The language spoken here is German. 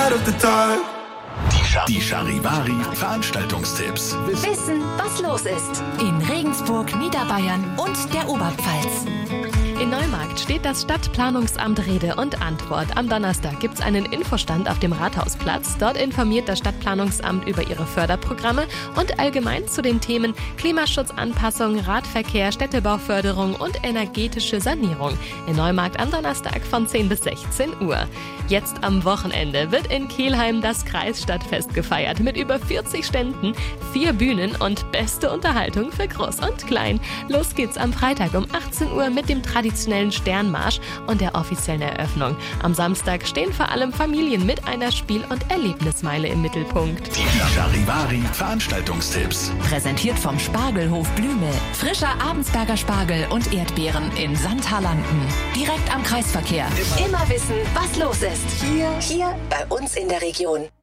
Die Charivari Veranstaltungstipps. Wissen, was los ist. In Regensburg, Niederbayern und der Oberpfalz. In Neumarkt steht das Stadtplanungsamt Rede und Antwort. Am Donnerstag gibt es einen Infostand auf dem Rathausplatz. Dort informiert das Stadtplanungsamt über ihre Förderprogramme und allgemein zu den Themen Klimaschutzanpassung, Radverkehr, Städtebauförderung und energetische Sanierung. In Neumarkt am Donnerstag von 10 bis 16 Uhr. Jetzt am Wochenende wird in Kelheim das Kreisstadtfest gefeiert mit über 40 Ständen, 4 Bühnen und beste Unterhaltung für Groß und Klein. Los geht's am Freitag um 18 Uhr mit dem traditionellen Sternmarsch und der offiziellen Eröffnung. Am Samstag stehen vor allem Familien mit einer Spiel- und Erlebnismeile im Mittelpunkt. Die Charivari Veranstaltungstipps. Präsentiert vom Spargelhof Blümel. Frischer Abensberger Spargel und Erdbeeren in Sandhaarlanden. Direkt am Kreisverkehr. Immer wissen, was los ist. Hier bei uns in der Region.